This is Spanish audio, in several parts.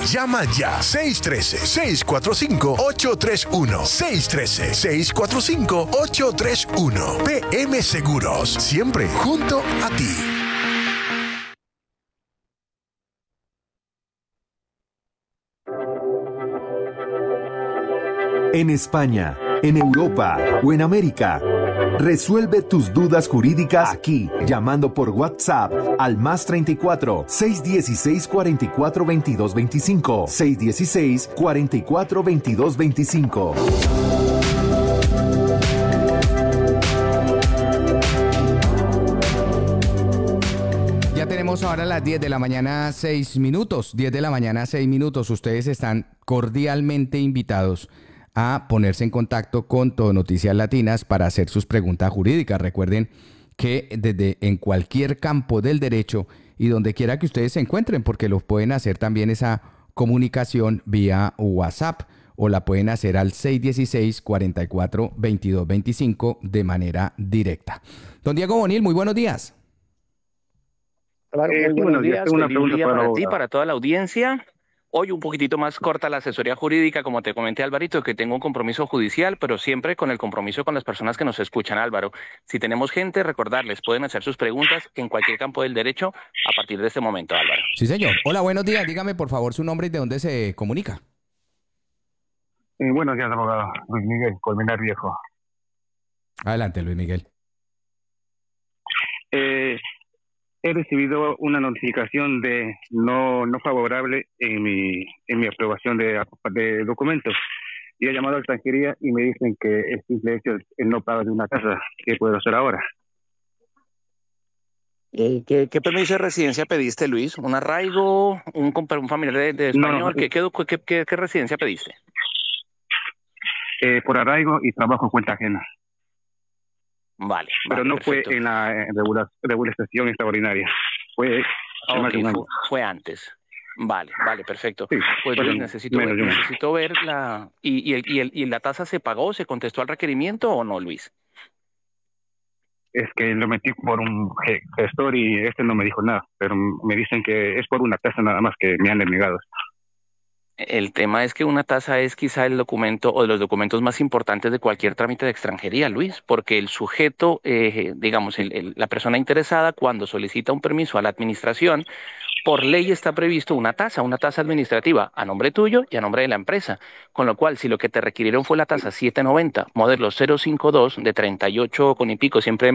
Llama ya 613-645-831. 613-645-831. PM Seguros, siempre junto a ti. En España, en Europa o en América. Resuelve tus dudas jurídicas aquí, llamando por WhatsApp al +34 616 44 22 25 616 44 22 25. Ya tenemos ahora las 10 de la mañana, 6 minutos. 10 de la mañana, 6 minutos. Ustedes están cordialmente invitados a ponerse en contacto con Todo Noticias Latinas para hacer sus preguntas jurídicas. Recuerden que desde en cualquier campo del derecho y donde quiera que ustedes se encuentren, porque lo pueden hacer también esa comunicación vía WhatsApp o la pueden hacer al 616 44 22 25 de manera directa. Don Diego Bonil, muy buenos días. Claro, muy buenos días. Tengo una Feliz pregunta día para para la ti, abogada. para toda la audiencia. Hoy un poquitito más corta la asesoría jurídica, como te comenté, Alvarito, que tengo un compromiso judicial, pero siempre con el compromiso con las personas que nos escuchan, Álvaro. Si tenemos gente, recordarles, pueden hacer sus preguntas en cualquier campo del derecho a partir de este momento, Álvaro. Sí, señor. Hola, buenos días. Dígame, por favor, su nombre y de dónde se comunica. Buenos días, abogado. Luis Miguel, Colmenar Viejo. Adelante, Luis Miguel. He recibido una notificación de no favorable en mi aprobación de documentos. Y he llamado a la extranjería y me dicen que el simple hecho es el no pago de una casa. ¿Qué puedo hacer ahora? ¿Qué permiso de residencia pediste, Luis? ¿Un arraigo? ¿Un familiar de español? No, ¿Qué residencia pediste? por arraigo y trabajo en cuenta ajena. Vale, Pero no perfecto. fue en la regulación extraordinaria. Fue hace más de un año. Fue antes. Vale, perfecto. Sí, Pues pero Luis, necesito ver la... ¿Y la tasa se pagó? ¿Se contestó al requerimiento o no, Luis? Es que lo metí por un gestor y no me dijo nada, pero me dicen que es por una tasa nada más que me han denegado. El tema es que una tasa es quizá el documento o de los documentos más importantes de cualquier trámite de extranjería, Luis, porque el sujeto, digamos, la persona interesada, cuando solicita un permiso a la administración, por ley está previsto una tasa administrativa a nombre tuyo y a nombre de la empresa, con lo cual si lo que te requirieron fue la tasa 790, modelo 052 de 38 con y pico, siempre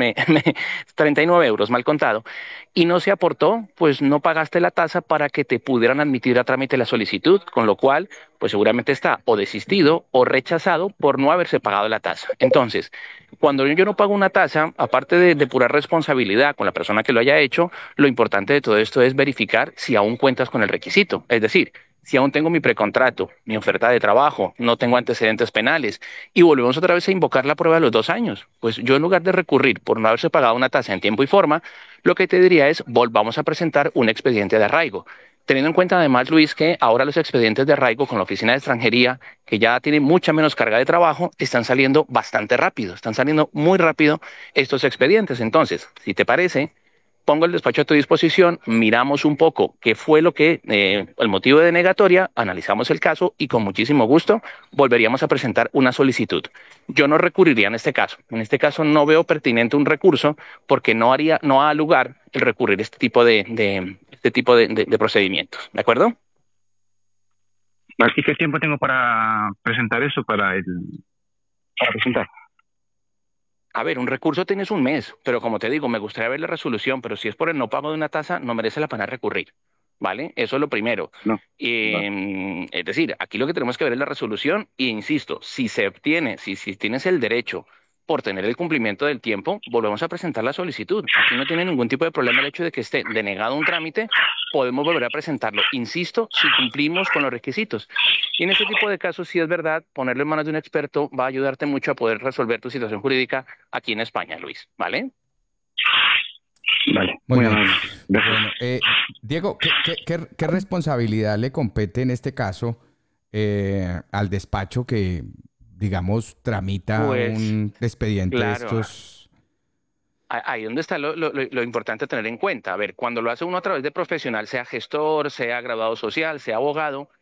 39 euros mal contado, y no se aportó, pues no pagaste la tasa para que te pudieran admitir a trámite la solicitud, con lo cual pues seguramente está o desistido o rechazado por no haberse pagado la tasa. Entonces, cuando yo no pago una tasa, aparte de pura responsabilidad con la persona que lo haya hecho, lo importante de todo esto es verificar si aún cuentas con el requisito. Es decir, si aún tengo mi precontrato, mi oferta de trabajo, no tengo antecedentes penales y volvemos otra vez a invocar la prueba de los 2 años. Pues yo en lugar de recurrir por no haberse pagado una tasa en tiempo y forma, lo que te diría es volvamos a presentar un expediente de arraigo. Teniendo en cuenta además, Luis, que ahora los expedientes de arraigo con la Oficina de Extranjería, que ya tiene mucha menos carga de trabajo, están saliendo bastante rápido, están saliendo muy rápido estos expedientes. Entonces, si te parece, pongo el despacho a tu disposición, miramos un poco qué fue lo que, el motivo de denegatoria, analizamos el caso y con muchísimo gusto volveríamos a presentar una solicitud. Yo no recurriría en este caso. En este caso no veo pertinente un recurso porque no ha lugar el recurrir este tipo de procedimientos. ¿De acuerdo? ¿Y qué tiempo tengo para presentar eso para presentar? A ver, un recurso tienes un mes, pero como te digo, me gustaría ver la resolución, pero si es por el no pago de una tasa, no merece la pena recurrir, ¿vale? Eso es lo primero. No. Es decir, aquí lo que tenemos que ver es la resolución e insisto, si se obtiene, si tienes el derecho por tener el cumplimiento del tiempo, volvemos a presentar la solicitud. Aquí no tiene ningún tipo de problema el hecho de que esté denegado un trámite, podemos volver a presentarlo. Insisto, si cumplimos con los requisitos. Y en este tipo de casos, sí es verdad, ponerlo en manos de un experto va a ayudarte mucho a poder resolver tu situación jurídica aquí en España, Luis, ¿vale? Vale, Muy bien. amable. Gracias. Bueno, Diego, ¿qué responsabilidad le compete en este caso al despacho que, digamos, tramita Pues, un expediente de claro. estos? Ahí donde está lo importante a tener en cuenta. A ver, cuando lo hace uno a través de profesional, sea gestor, sea graduado social, sea abogado,